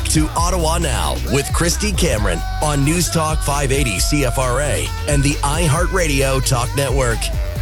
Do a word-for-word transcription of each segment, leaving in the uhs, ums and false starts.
to Ottawa Now with Christy Cameron on News Talk five eighty C F R A and the iHeartRadio Talk Network.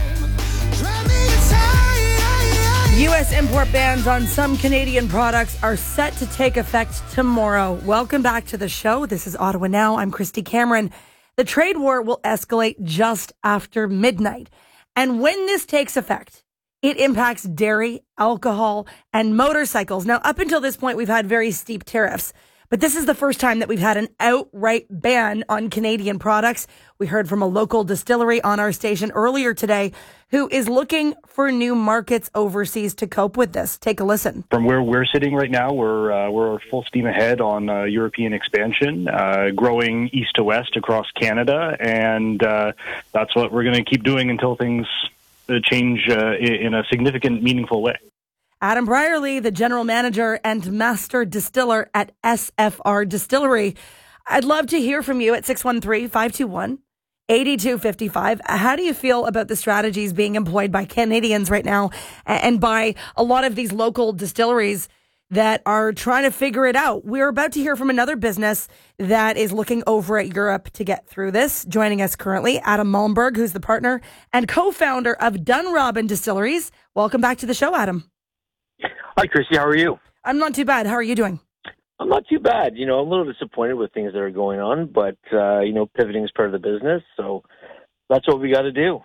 U S import bans on some Canadian products are set to take effect tomorrow. Welcome back to the show. This is Ottawa Now. I'm Christy Cameron. The trade war will escalate just after midnight. And when this takes effect, it impacts dairy, alcohol, and motorcycles. Now, up until this point, we've had very steep tariffs. But this is the first time that we've had an outright ban on Canadian products. We heard from a local distillery on our station earlier today who is looking for new markets overseas to cope with this. Take a listen. From where we're sitting right now, we're uh, we're full steam ahead on uh, European expansion, uh, growing east to west across Canada, and uh, that's what we're going to keep doing until things uh, change uh, in a significant, meaningful way. Adam Brierley, the general manager and master distiller at S F R Distillery. I'd love to hear from you at six one three, five two one, eight two five five. How do you feel about the strategies being employed by Canadians right now and by a lot of these local distilleries that are trying to figure it out? We're about to hear from another business that is looking over at Europe to get through this. Joining us currently, Adam Malmberg, who's the partner and co-founder of Dunrobin Distilleries. Welcome back to the show, Adam. Hi, Christy. How are you? I'm not too bad. How are you doing? I'm not too bad. You know, I'm a little disappointed with things that are going on, but, uh, you know, pivoting is part of the business, so that's what we got to do.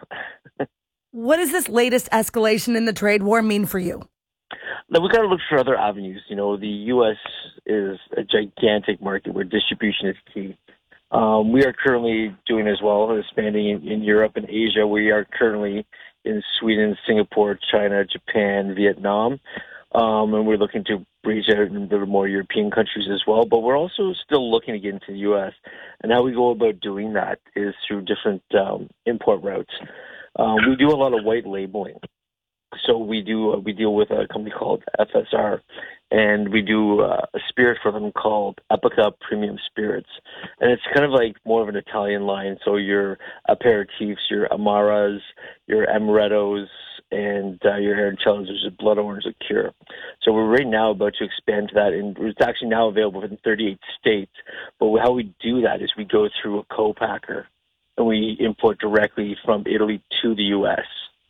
What does this latest escalation in the trade war mean for you? We've got to look for other avenues. You know, the U S is a gigantic market where distribution is key. Um, we are currently doing as well, expanding in, in Europe and Asia. We are currently in Sweden, Singapore, China, Japan, Vietnam, um, and we're looking to reach out into more European countries as well. But we're also still looking to get into the U S, and how we go about doing that is through different um, import routes. Um, we do a lot of white labeling. So we do uh, we deal with a company called F S R, and we do uh, a spirit for them called Epica Premium Spirits, and it's kind of like more of an Italian line. So your aperitifs, your Amaras, your Amarettos, and uh, your Arancellos, which is blood orange liqueur. So we're right now about to expand to that, and it's actually now available in thirty-eight states. But how we do that is we go through a co-packer, and we import directly from Italy to the U S.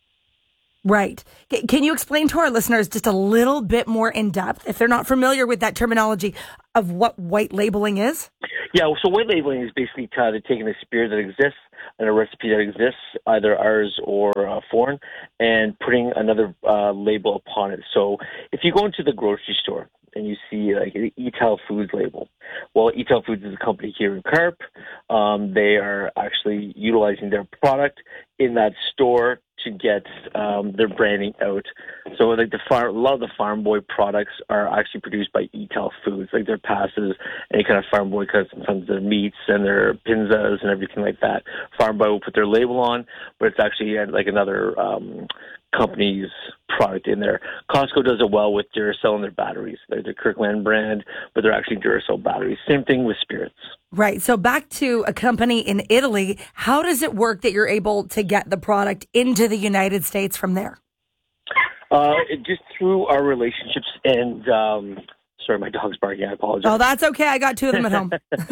Right. Can you explain to our listeners just a little bit more in depth, if they're not familiar with that terminology, of what white labeling is? Yeah, so white labeling is basically kind of taking a spirit that exists and a recipe that exists, either ours or uh, foreign, and putting another uh, label upon it. So if you go into the grocery store and you see like an Etal Foods label, well, Etal Foods is a company here in Carp. Um, they are actually utilizing their product in that store to get um, their branding out. So like the far, a lot of the Farm Boy products are actually produced by Etal Foods, like their pastas, any kind of Farm Boy cuts, sometimes their meats and their pinzas and everything like that. Farm Boy will put their label on, but it's actually like another um, company's product in there. Costco does it well with Duracell and their batteries. They're the Kirkland brand, but they're actually Duracell batteries. Same thing with spirits. Right. So back to a company in Italy, how does it work that you're able to get the product into the United States from there? Uh, just through our relationships and, um, sorry, my dog's barking. I apologize. Oh, that's okay. I got two of them at home.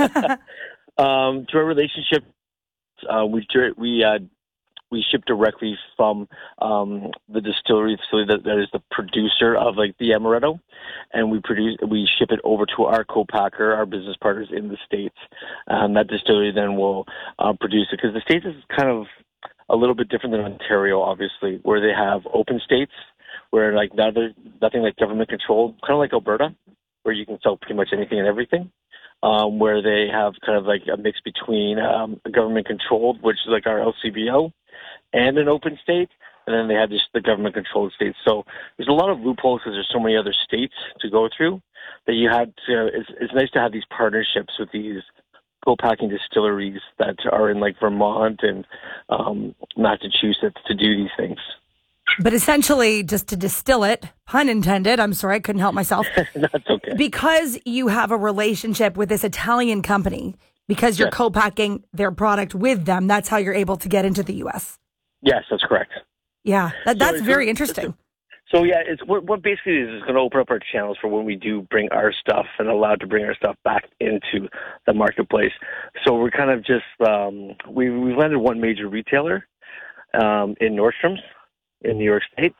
um, through our relationship, uh, we, we, uh, we ship directly from um, the distillery facility that, that is the producer of like the Amaretto, and we produce we ship it over to our co-packer, our business partners in the States. Um, that distillery then will uh, produce it, because the States is kind of a little bit different than Ontario, obviously, where they have open states where like nothing, nothing like government controlled, kind of like Alberta, where you can sell pretty much anything and everything. Um, where they have kind of like a mix between um, government controlled, which is like our L C B O, and an open state, and then they have just the government-controlled states. So there's a lot of loopholes because there's so many other states to go through that you had to. It's, it's nice to have these partnerships with these co-packing distilleries that are in like Vermont and um, Massachusetts to do these things. But essentially, just to distill it, pun intended, I'm sorry, I couldn't help myself. That's okay. Because you have a relationship with this Italian company, because you're yes. co-packing their product with them, that's how you're able to get into the U S. Yes, that's correct. Yeah, that, that's so, very so, interesting. So yeah, it's what, what basically is, is going to open up our channels for when we do bring our stuff and allowed to bring our stuff back into the marketplace. So we're kind of just um, we we landed one major retailer um, in Nordstrom's in New York State,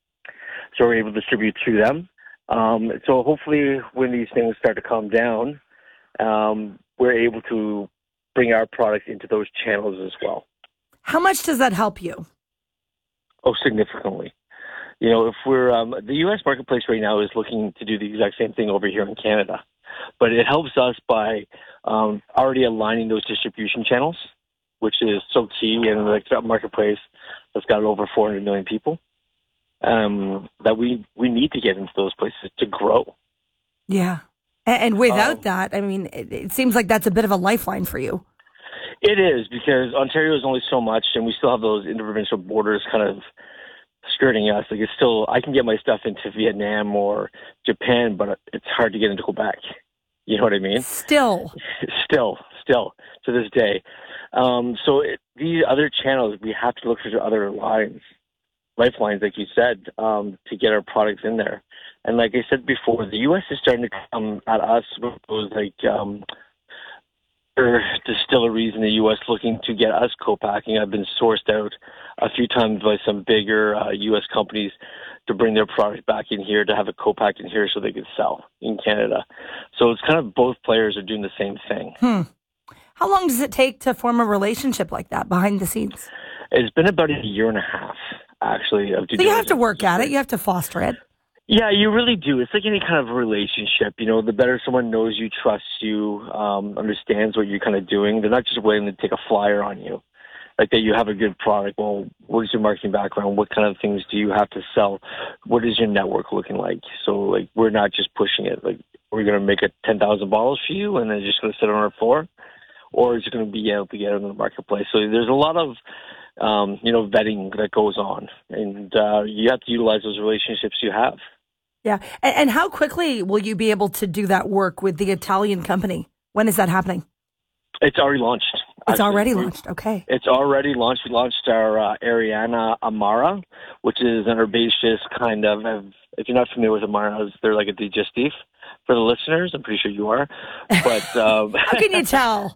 so we're able to distribute through them. Um, so hopefully, when these things start to calm down, um, we're able to bring our products into those channels as well. How much does that help you? Oh, significantly. You know, if we're, um, the U S marketplace right now is looking to do the exact same thing over here in Canada, but it helps us by um, already aligning those distribution channels, which is so key in like that marketplace that's got over four hundred million people, um, that we, we need to get into those places to grow. Yeah. And, and without um, that, I mean, it, it seems like that's a bit of a lifeline for you. It is, because Ontario is only so much, and we still have those interprovincial borders kind of skirting us. Like, it's still, I can get my stuff into Vietnam or Japan, but it's hard to get into Quebec. You know what I mean? Still. still, still, to this day. Um, so it, these other channels, we have to look for other lines, lifelines, like you said, um, to get our products in there. And like I said before, the U S is starting to come at us with those, like, um, distilleries in the U S looking to get us co-packing. I've been sourced out a few times by some bigger uh, U S companies to bring their product back in here, to have it co-packed in here so they could sell in Canada. So it's kind of both players are doing the same thing. Hmm. How long does it take to form a relationship like that behind the scenes? It's been about a year and a half, actually. Of so you have to work at it. You have to foster it. Yeah, you really do. It's like any kind of relationship. You know, the better someone knows you, trusts you, um, understands what you're kind of doing, they're not just willing to take a flyer on you. Like that you have a good product. Well, what is your marketing background? What kind of things do you have to sell? What is your network looking like? So, like, we're not just pushing it. Like, we're going to make a ten thousand bottles for you and then just going to sit on our floor? Or is it going to be able to get it in the marketplace? So there's a lot of, um, you know, vetting that goes on. And uh, you have to utilize those relationships you have. Yeah. And, and how quickly will you be able to do that work with the Italian company? When is that happening? It's already launched. It's actually. already launched. Okay. It's already launched. We launched our uh, Ariana Amara, which is an herbaceous kind of, if you're not familiar with Amaras, they're like a digestif for the listeners. I'm pretty sure you are. But um, how can you tell?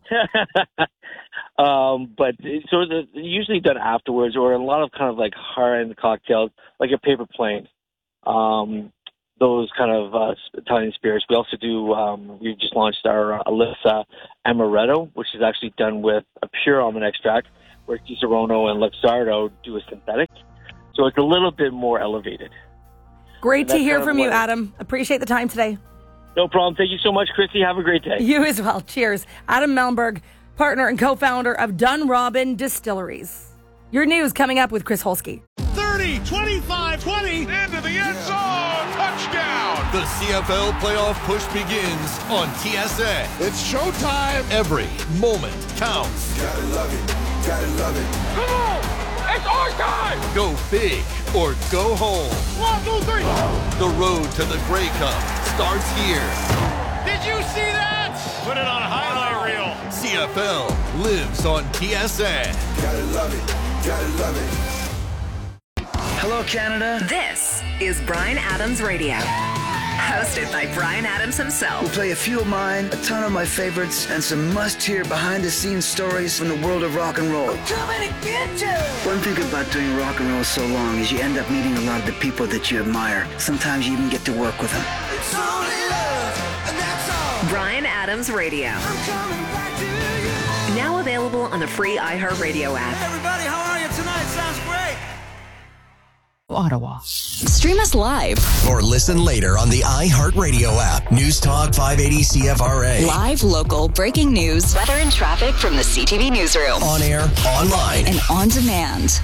um, but so it's usually done afterwards, or a lot of kind of like high-end cocktails, like a paper plane. Um, those kind of uh, Italian spirits. We also do, um, we just launched our uh, Alyssa Amaretto, which is actually done with a pure almond extract, where Disaronno and Luxardo do a synthetic. So it's a little bit more elevated. Great to hear from you, Adam. Appreciate the time today. No problem. Thank you so much, Christy. Have a great day. You as well. Cheers. Adam Melnberg, partner and co-founder of Dunrobin Distilleries. Your news coming up with Chris Holsky. thirty, twenty-five, twenty, into the end zone, touchdown! The C F L playoff push begins on T S A. It's showtime! Every moment counts. Gotta love it, gotta love it. Come on! It's our time! Go big or go home. One, two, three! The road to the Grey Cup starts here. Did you see that? Put it on a highlight reel. C F L lives on T S A. Gotta love it, gotta love it. Hello, Canada. This is Bryan Adams Radio, hosted by Bryan Adams himself. We'll play a few of mine, a ton of my favorites, and some must-hear behind-the-scenes stories from the world of rock and roll. I'm coming to get you! One thing about doing rock and roll so long is you end up meeting a lot of the people that you admire. Sometimes you even get to work with them. It's only love, and that's all. Bryan Adams Radio. I'm coming back to you. Now available on the free iHeartRadio app. Hey everybody, how are you tonight? Sounds great. Ottawa. Stream us live or listen later on the iHeartRadio app. News Talk five eighty C F R A. Live, local, breaking news, weather and traffic from the C T V newsroom. On air, online, and on demand.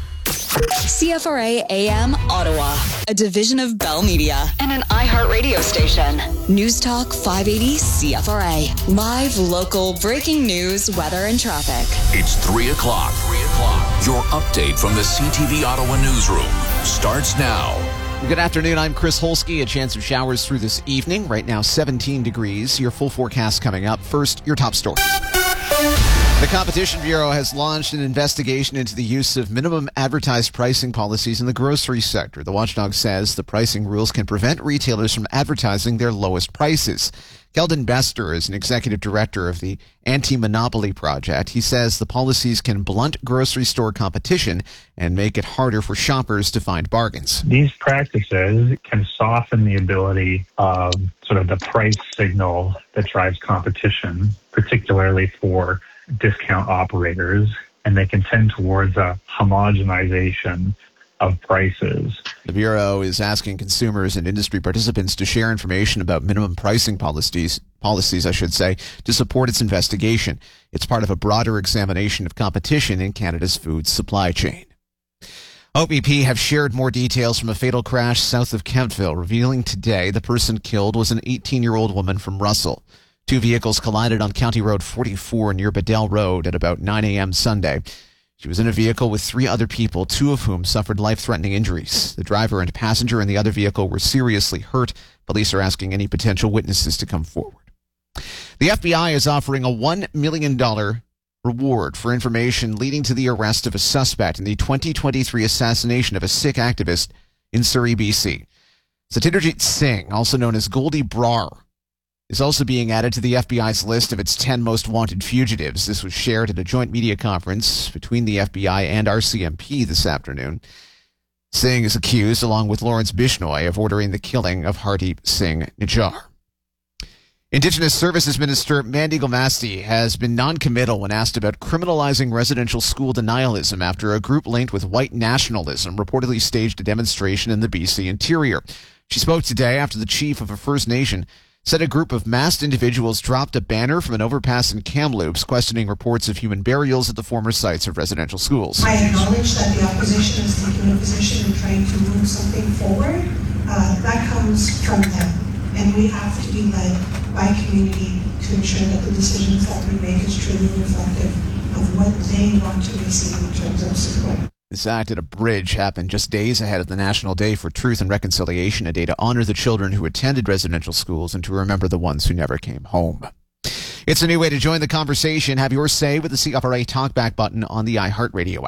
C F R A A M Ottawa, a division of Bell Media and an iHeartRadio station. News Talk five eighty C F R A. Live, local, breaking news, weather, and traffic. It's three o'clock. Three o'clock. Your update from the C T V Ottawa newsroom starts now. Good afternoon. I'm Chris Holsky. A chance of showers through this evening. Right now, seventeen degrees. Your full forecast coming up. First, your top story. The Competition Bureau has launched an investigation into the use of minimum advertised pricing policies in the grocery sector. The watchdog says the pricing rules can prevent retailers from advertising their lowest prices. Keldon Bester is an executive director of the Anti-Monopoly Project. He says the policies can blunt grocery store competition and make it harder for shoppers to find bargains. These practices can soften the ability of sort of the price signal that drives competition, particularly for discount operators, and they can tend towards a homogenization of prices. The Bureau is asking consumers and industry participants to share information about minimum pricing policies, policies, I should say, to support its investigation. It's part of a broader examination of competition in Canada's food supply chain. O B P have shared more details from a fatal crash south of Kentville, revealing today the person killed was an eighteen-year-old woman from Russell. Two vehicles collided on County Road forty-four near Bedell Road at about nine a.m. Sunday. She was in a vehicle with three other people, two of whom suffered life-threatening injuries. The driver and passenger in the other vehicle were seriously hurt. Police are asking any potential witnesses to come forward. The F B I is offering a one million dollars reward for information leading to the arrest of a suspect in the twenty twenty-three assassination of a Sikh activist in Surrey, B C. Satyendra Singh, also known as Goldie Brar, is also being added to the F B I's list of its ten most wanted fugitives. This was shared at a joint media conference between the F B I and R C M P this afternoon. Singh is accused, along with Lawrence Bishnoi, of ordering the killing of Hardeep Singh Nijjar. Indigenous Services Minister Mandy Gulmasti has been non-committal when asked about criminalizing residential school denialism after a group linked with white nationalism reportedly staged a demonstration in the B C interior. She spoke today after the chief of a First Nation said a group of masked individuals dropped a banner from an overpass in Kamloops questioning reports of human burials at the former sites of residential schools. I acknowledge that the opposition is taking a position and trying to move something forward. Uh, that comes from them, and we have to be led by community to ensure that the decisions that we make is truly reflective of what they want to receive in terms of support. This act at a bridge happened just days ahead of the National Day for Truth and Reconciliation, a day to honor the children who attended residential schools and to remember the ones who never came home. It's a new way to join the conversation. Have your say with the C F R A Talkback button on the iHeartRadio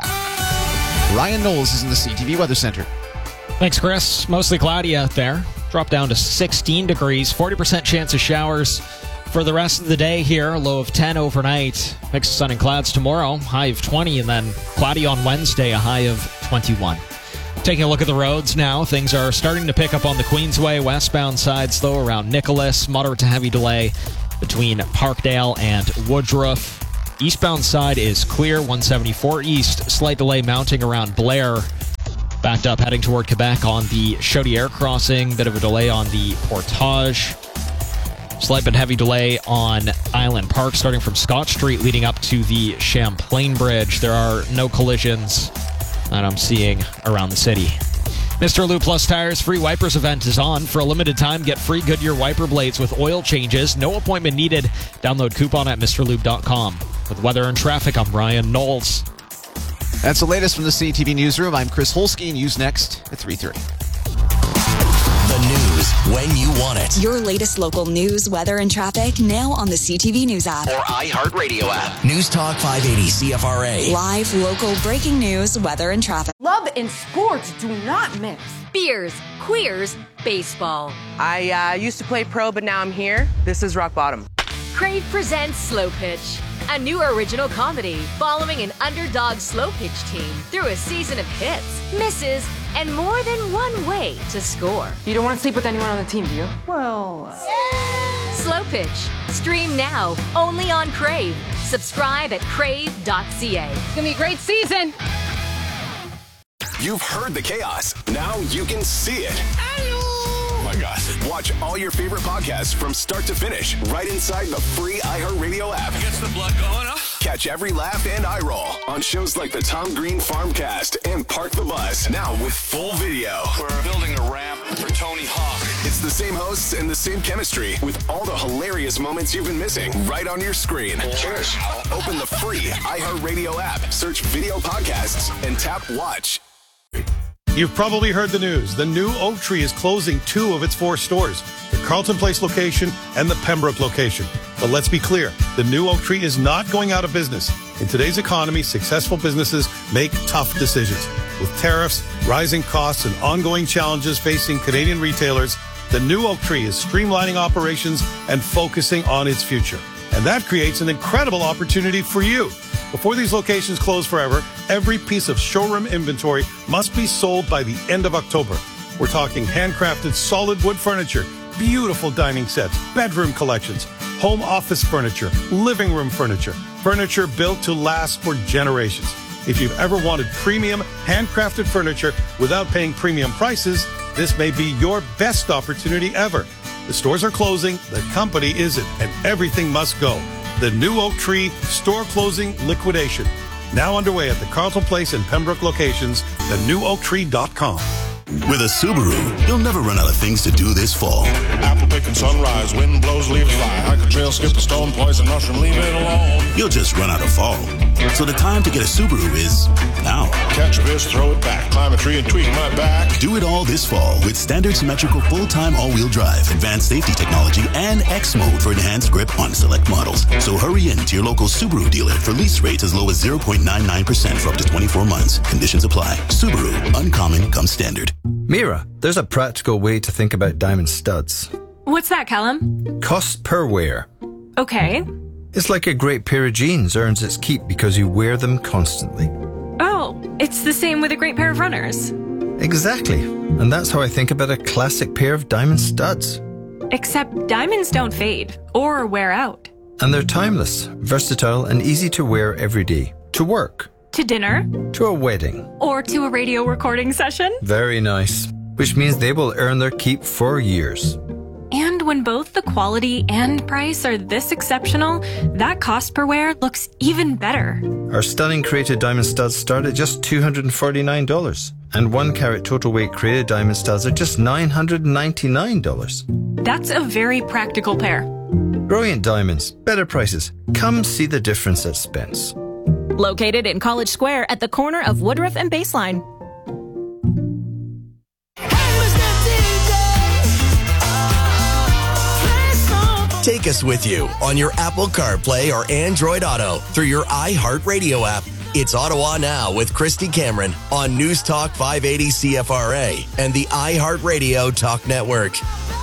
app. Ryan Knowles is in the C T V Weather Center. Thanks, Chris. Mostly cloudy out there. Drop down to sixteen degrees, forty percent chance of showers for the rest of the day here. A low of ten overnight. Mix of sun and clouds tomorrow, high of twenty, and then cloudy on Wednesday, a high of twenty-one. Taking a look at the roads now, things are starting to pick up on the Queensway westbound side, slow around Nicholas, moderate to heavy delay between Parkdale and Woodruff. Eastbound side is clear, one seventy-four east, slight delay mounting around Blair. Backed up heading toward Quebec on the Chaudière crossing, bit of a delay on the Portage. Slight but heavy delay on Island Park starting from Scott Street leading up to the Champlain Bridge. There are no collisions that I'm seeing around the city. Mister Lube Plus Tires free wipers event is on. For a limited time, get free Goodyear wiper blades with oil changes. No appointment needed. Download coupon at Mr Lube dot com. With weather and traffic, I'm Ryan Knowles. That's the latest from the C T V Newsroom. I'm Chris Holsky. News next at three thirty. The news when you want it. Your latest local news, weather, and traffic now on the C T V News app. Or iHeartRadio app. News Talk five eighty C F R A. Live, local, breaking news, weather, and traffic. Love and sports do not mix. Beers, queers, baseball. I uh, used to play pro, but now I'm here. This is rock bottom. Crave presents Slow Pitch, a new original comedy following an underdog slow pitch team through a season of hits, misses, and more than one way to score. You don't want to sleep with anyone on the team, do you? Well... Uh... Slow Pitch. Stream now, only on Crave. Subscribe at crave dot c a. It's going to be a great season. You've heard the chaos. Now you can see it. Oh my God. Watch all your favorite podcasts from start to finish right inside the free iHeartRadio app. Gets the blood going, huh? Catch every laugh and eye roll on shows like the Tom Green Farmcast and Park the Bus. Now with full video. We're building a ramp for Tony Hawk. It's the same hosts and the same chemistry with all the hilarious moments you've been missing right on your screen. Cheers. Open the free iHeartRadio app, search video podcasts, and tap watch. You've probably heard the news. The new Oak Tree is closing two of its four stores, the Carlton Place location and the Pembroke location. But let's be clear, the new Oak Tree is not going out of business. In today's economy, successful businesses make tough decisions. With tariffs, rising costs, and ongoing challenges facing Canadian retailers, the new Oaktree is streamlining operations and focusing on its future. And that creates an incredible opportunity for you. Before these locations close forever, every piece of showroom inventory must be sold by the end of October. We're talking handcrafted solid wood furniture, beautiful dining sets, bedroom collections, home office furniture, living room furniture, furniture built to last for generations. If you've ever wanted premium, handcrafted furniture without paying premium prices, this may be your best opportunity ever. The stores are closing, the company isn't, and everything must go. The new Oaktree store closing liquidation. Now underway at the Carleton Place and Pembroke locations, the new oak tree dot com. With a Subaru, you'll never run out of things to do this fall. Apple picking sunrise, wind blows, leaves fly. Hike a trail, skip a stone, poison mushroom, leave it alone. You'll just run out of fall. So the time to get a Subaru is now. Catch a fish, throw it back, climb a tree and tweak my back. Do it all this fall with standard symmetrical full-time all-wheel drive, advanced safety technology, and X mode for enhanced grip on select models. So hurry in to your local Subaru dealer for lease rates as low as zero point nine nine percent for up to twenty-four months. Conditions apply. Subaru, uncommon comes standard. Mira, there's a practical way to think about diamond studs. What's that, Callum? Cost per wear. Okay. It's like a great pair of jeans earns its keep because you wear them constantly. Oh, it's the same with a great pair of runners. Exactly. And that's how I think about a classic pair of diamond studs. Except diamonds don't fade or wear out. And they're timeless, versatile, and easy to wear every day. To work. To dinner. To a wedding. Or to a radio recording session. Very nice. Which means they will earn their keep for years. And when both the quality and price are this exceptional, that cost per wear looks even better. Our stunning created diamond studs start at just two hundred forty-nine dollars. And one carat total weight created diamond studs are just nine hundred ninety-nine dollars. That's a very practical pair. Brilliant diamonds, better prices. Come see the difference at Spence. Located in College Square at the corner of Woodruff and Baseline. Take us with you on your Apple CarPlay or Android Auto through your iHeartRadio app. It's Ottawa Now with Christy Cameron on News Talk five eighty C F R A and the iHeartRadio Talk Network.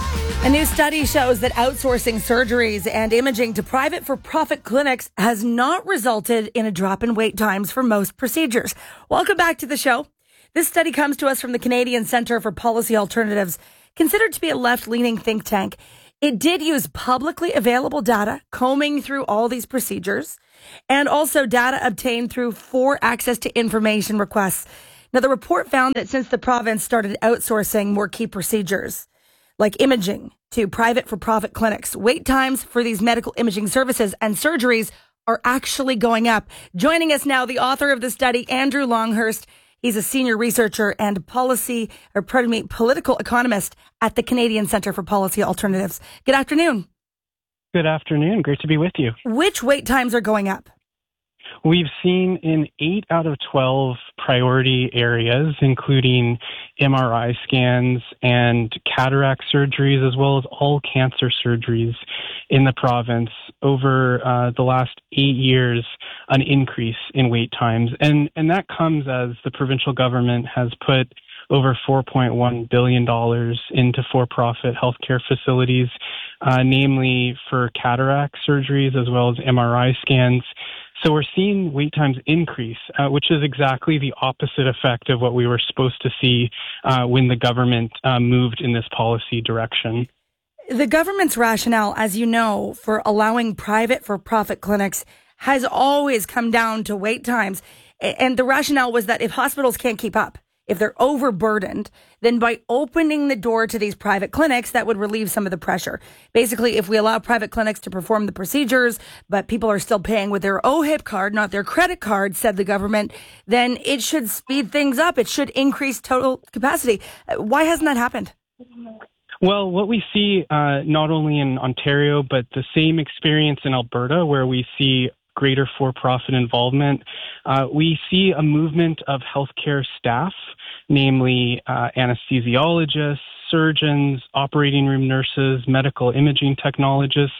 A new study shows that outsourcing surgeries and imaging to private for-profit clinics has not resulted in a drop in wait times for most procedures. Welcome back to the show. This study comes to us from the Canadian Centre for Policy Alternatives, considered to be a left-leaning think tank. It did use publicly available data, combing through all these procedures, and also data obtained through four access to information requests. Now, the report found that since the province started outsourcing more key procedures, like imaging to private for-profit clinics, wait times for these medical imaging services and surgeries are actually going up. Joining us now, the author of the study, Andrew Longhurst. He's a senior researcher and policy, or pardon me, political economist at the Canadian Centre for Policy Alternatives. Good afternoon. Good afternoon. Great to be with you. Which wait times are going up? We've seen in eight out of twelve priority areas, including M R I scans and cataract surgeries, as well as all cancer surgeries in the province over uh, the last eight years, an increase in wait times. And, and that comes as the provincial government has put over four point one billion dollars into for-profit healthcare facilities, uh, namely for cataract surgeries as well as M R I scans. So we're seeing wait times increase, uh, which is exactly the opposite effect of what we were supposed to see uh, when the government uh, moved in this policy direction. The government's rationale, as you know, for allowing private for-profit clinics has always come down to wait times. And the rationale was that if hospitals can't keep up, if they're overburdened, then by opening the door to these private clinics, that would relieve some of the pressure. Basically, if we allow private clinics to perform the procedures, but people are still paying with their O H I P card, not their credit card, said the government, then it should speed things up. It should increase total capacity. Why hasn't that happened? Well, what we see uh, not only in Ontario, but the same experience in Alberta, where we see greater for-profit involvement, uh, we see a movement of healthcare staff, namely uh, anesthesiologists, surgeons, operating room nurses, medical imaging technologists,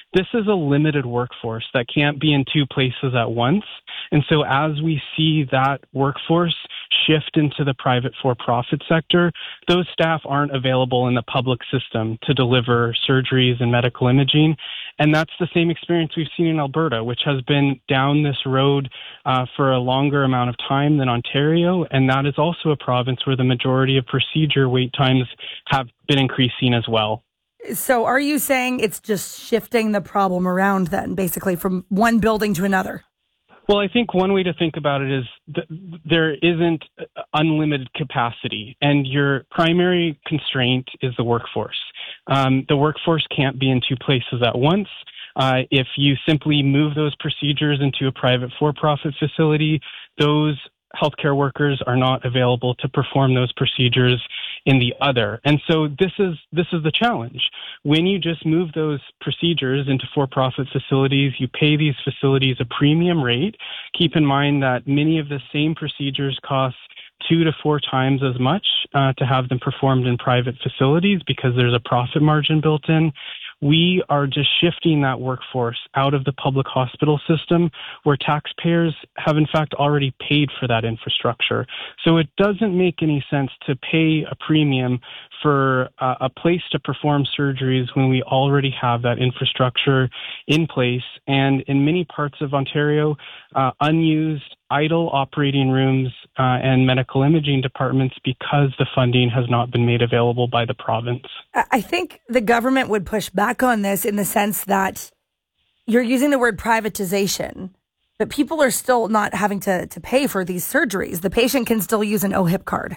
this is a limited workforce that can't be in two places at once. And so as we see that workforce shift into the private for-profit sector, those staff aren't available in the public system to deliver surgeries and medical imaging. And that's the same experience we've seen in Alberta, which has been down this road uh, for a longer amount of time than Ontario. And that is also a province where the majority of procedure wait times have been increasing as well. So are you saying it's just shifting the problem around then, basically from one building to another? Well, I think one way to think about it is that there isn't unlimited capacity, and your primary constraint is the workforce. Um, the workforce can't be in two places at once. Uh, if you simply move those procedures into a private for-profit facility, those healthcare workers are not available to perform those procedures in the other. And so this is this is the challenge. When you just move those procedures into for-profit facilities, you pay these facilities a premium rate. Keep in mind that many of the same procedures cost two to four times as much uh, to have them performed in private facilities because there's a profit margin built in. We are just shifting that workforce out of the public hospital system where taxpayers have in fact already paid for that infrastructure. So it doesn't make any sense to pay a premium for uh, a place to perform surgeries when we already have that infrastructure in place. And in many parts of Ontario, uh, unused idle operating rooms uh, and medical imaging departments because the funding has not been made available by the province. I think the government would push back on this in the sense that you're using the word privatization, but people are still not having to, to pay for these surgeries. The patient can still use an O H I P card.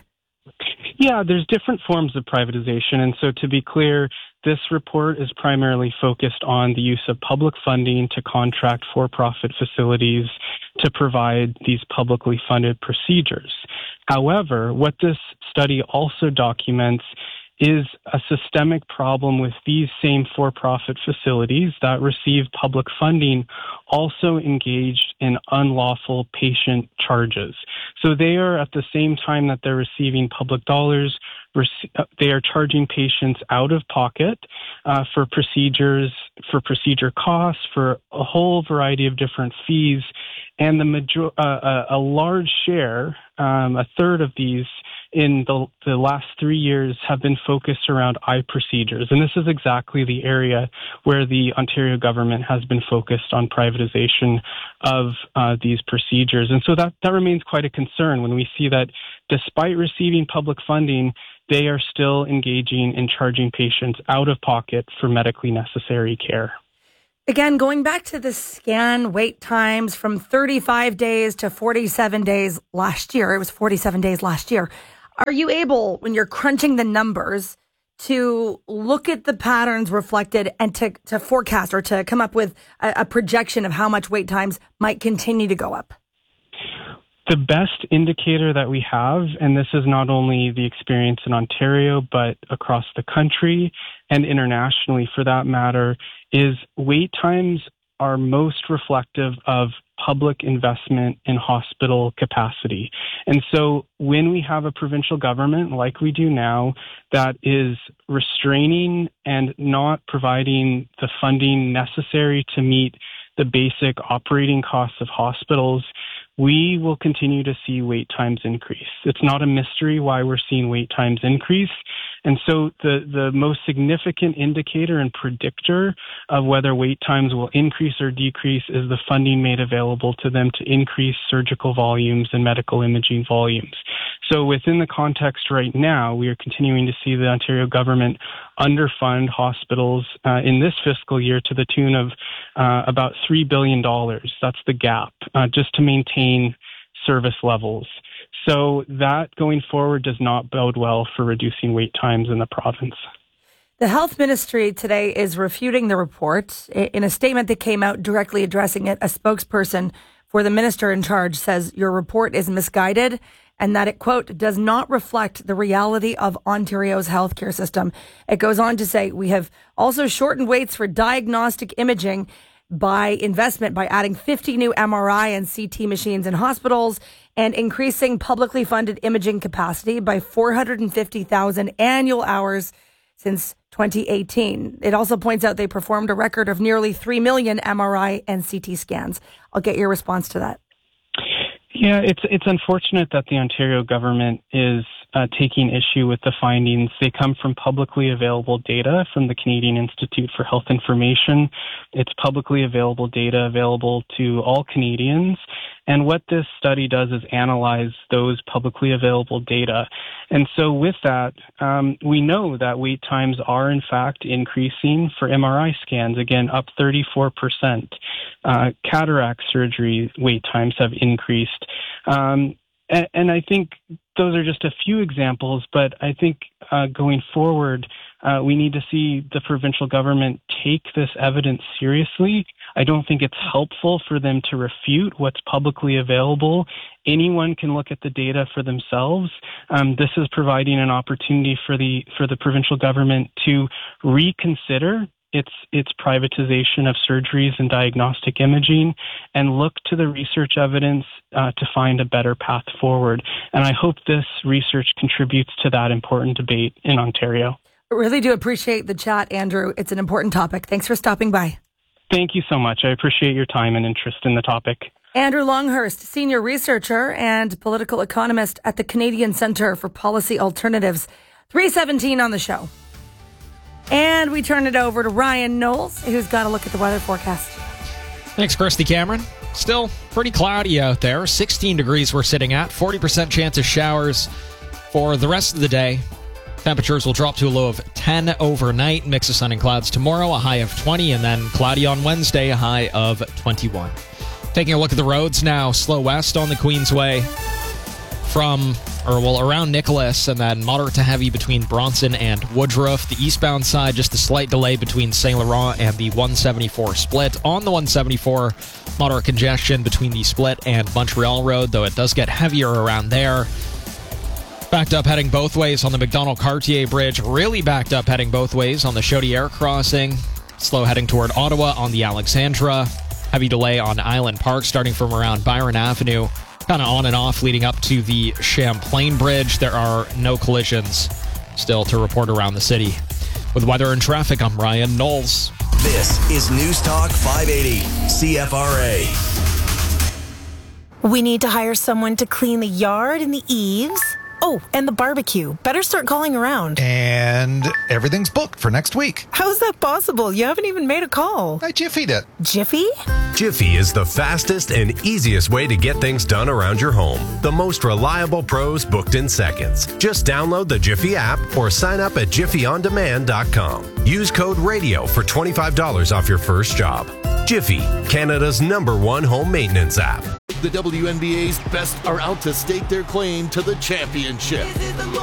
Yeah, there's different forms of privatization. And so to be clear, this report is primarily focused on the use of public funding to contract for-profit facilities to provide these publicly funded procedures. However, what this study also documents is a systemic problem with these same for-profit facilities that receive public funding also engaged in unlawful patient charges. So they are, at the same time that they're receiving public dollars, they are charging patients out of pocket uh, for procedures, for procedure costs, for a whole variety of different fees. And the major, uh, a large share, um, a third of these in the, the last three years have been focused around eye procedures. And this is exactly the area where the Ontario government has been focused on privatization of uh, these procedures. And so that, that remains quite a concern when we see that despite receiving public funding, they are still engaging in charging patients out of pocket for medically necessary care. Again, going back to the scan wait times from thirty-five days to forty-seven days last year, it was forty-seven days last year. Are you able, when you're crunching the numbers, to look at the patterns reflected and to, to forecast or to come up with a, a projection of how much wait times might continue to go up? The best indicator that we have, and this is not only the experience in Ontario, but across the country and internationally for that matter, is wait times are most reflective of public investment in hospital capacity. And so when we have a provincial government like we do now that is restraining and not providing the funding necessary to meet the basic operating costs of hospitals, we will continue to see wait times increase. It's not a mystery why we're seeing wait times increase. And so the, the most significant indicator and predictor of whether wait times will increase or decrease is the funding made available to them to increase surgical volumes and medical imaging volumes. So within the context right now, we are continuing to see the Ontario government underfund hospitals uh, in this fiscal year to the tune of uh, about three billion dollars. That's the gap, uh, just to maintain service levels. So that going forward does not bode well for reducing wait times in the province. The health ministry today is refuting the report. In a statement that came out directly addressing it, a spokesperson for the minister in charge says your report is misguided and that it, quote, does not reflect the reality of Ontario's healthcare system. It goes on to say we have also shortened waits for diagnostic imaging by investment by adding fifty new M R I and C T machines in hospitals and increasing publicly funded imaging capacity by four hundred fifty thousand annual hours since twenty eighteen. It also points out they performed a record of nearly three million M R I and C T scans. I'll get your response to that. Yeah, it's it's unfortunate that the Ontario government is uh, taking issue with the findings. They come from publicly available data from the Canadian Institute for Health Information. It's publicly available data available to all Canadians. And what this study does is analyze those publicly available data. And so with that, um, we know that wait times are in fact increasing for M R I scans, again, up thirty-four percent. Uh, cataract surgery wait times have increased. Um, and, and I think those are just a few examples, but I think uh, going forward, uh, we need to see the provincial government take this evidence seriously. I don't think it's helpful for them to refute what's publicly available. Anyone can look at the data for themselves. Um, this is providing an opportunity for the for the provincial government to reconsider its its privatization of surgeries and diagnostic imaging and look to the research evidence uh, to find a better path forward. And I hope this research contributes to that important debate in Ontario. I really do appreciate the chat, Andrew. It's an important topic. Thanks for stopping by. Thank you so much. I appreciate your time and interest in the topic. Andrew Longhurst, senior researcher and political economist at the Canadian Centre for Policy Alternatives. three seventeen on the show. And we turn it over to Ryan Knowles, who's got a look at the weather forecast. Thanks, Christy Cameron. Still pretty cloudy out there. sixteen degrees we're sitting at. forty percent chance of showers for the rest of the day. Temperatures will drop to a low of ten overnight. Mix of sun and clouds tomorrow, a high of twenty, and then cloudy on Wednesday, a high of twenty-one. Taking a look at the roads now. Slow west on the Queensway from, or well, around Nicholas, and then moderate to heavy between Bronson and Woodruff. The eastbound side, just a slight delay between Saint Laurent and the one seventy-four split. On the one seventy-four, moderate congestion between the split and Montreal Road, though it does get heavier around there. Backed up heading both ways on the McDonald-Cartier Bridge. Really backed up heading both ways on the Chaudière Crossing. Slow heading toward Ottawa on the Alexandra. Heavy delay on Island Park starting from around Byron Avenue. Kind of on and off leading up to the Champlain Bridge. There are no collisions still to report around the city. With weather and traffic, I'm Ryan Knowles. This is News Talk five eighty C F R A. We need to hire someone to clean the yard and the eaves. Oh, and the barbecue. Better start calling around. And everything's booked for next week. How's that possible? You haven't even made a call. I Jiffy'd it. Jiffy? Jiffy is the fastest and easiest way to get things done around your home. The most reliable pros booked in seconds. Just download the Jiffy app or sign up at jiffy on demand dot com. Use code RADIO for twenty-five dollars off your first job. Jiffy, Canada's number one home maintenance app. The W N B A's best are out to stake their claim to the championship.